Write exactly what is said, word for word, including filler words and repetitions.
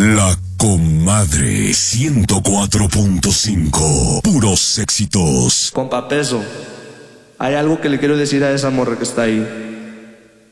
La Comadre ciento cuatro punto cinco. Puros éxitos. Compa Peso, hay algo que le quiero decir a esa morra que está ahí.